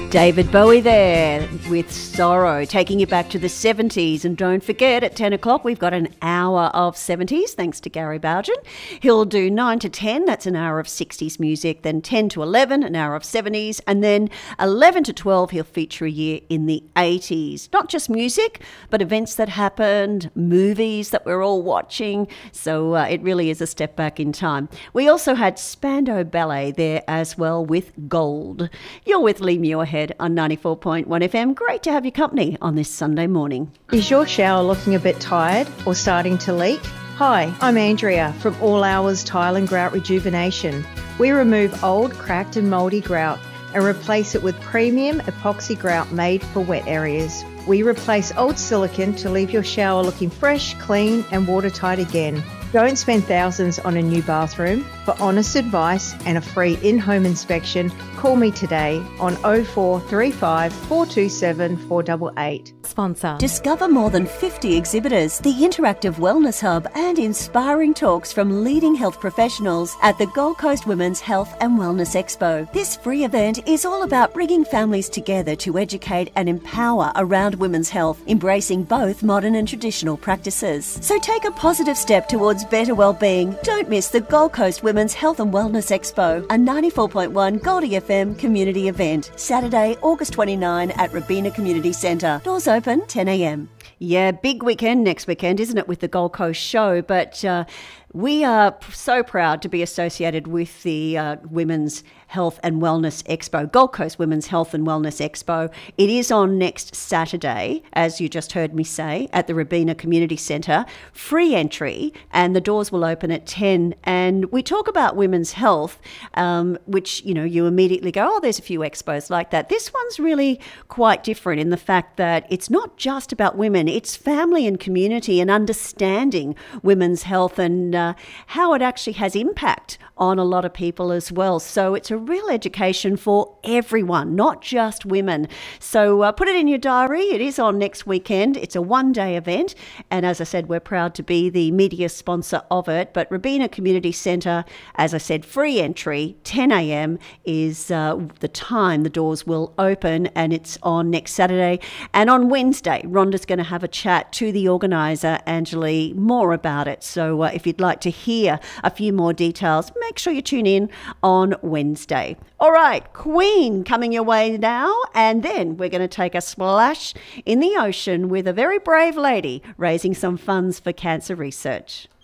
David Bowie there with Sorrow, taking you back to the 70s. And don't forget, at 10 o'clock, we've got an hour of 70s, thanks to Gary Bougen. He'll do 9 to 10, that's an hour of 60s music. Then 10 to 11, an hour of 70s. And then 11 to 12, he'll feature a year in the 80s. Not just music, but events that happened, movies that we're all watching. So it really is a step back in time. We also had Spandau Ballet there as well with Gold. You're with Lee Muirhead on 94.1 FM. Great to have your company on this Sunday morning. Is your shower looking a bit tired or starting to leak? Hi, I'm Andrea from All Hours Tile and Grout Rejuvenation. We remove old, cracked and mouldy grout and replace it with premium epoxy grout made for wet areas. We replace old silicone to leave your shower looking fresh, clean and watertight again. Don't spend thousands on a new bathroom. For honest advice and a free in-home inspection, call me today on 0435 427 488. Sponsor. Discover more than 50 exhibitors, the interactive wellness hub and inspiring talks from leading health professionals at the Gold Coast Women's Health and Wellness Expo. This free event is all about bringing families together to educate and empower around women's health, embracing both modern and traditional practices. So take a positive step towards better well-being. Don't miss the Gold Coast Women's Health and Wellness Expo, a 94.1 Goldie FM community event. Saturday, August 29 at Robina Community Centre. Doors open 10 a.m. Yeah, big weekend next weekend, isn't it, with the Gold Coast show? But we are so proud to be associated with the Women's Health and Wellness Expo, Gold Coast Women's Health and Wellness Expo. It is on next Saturday, as you just heard me say, at the Robina Community Centre. Free entry, and the doors will open at 10. And we talk about women's health, which, you know, you immediately go, oh, there's a few expos like that. This one's really quite different in the fact that it's not just about women, it's family and community and understanding women's health and how it actually has impact on a lot of people as well. So it's a real education for everyone, not just women. So put it in your diary. It is on next weekend. It's a one-day event. And as I said, we're proud to be the media sponsor of it. But Robina Community Centre, as I said, free entry, 10 a.m. is the time the doors will open, and it's on next Saturday. And on Wednesday, Rhonda's going to have a chat to the organiser, Anjali, more about it. So if you'd like to hear a few more details, make sure you tune in on Wednesday. All right, Queen coming your way now, and then we're going to take a splash in the ocean with a very brave lady raising some funds for cancer research.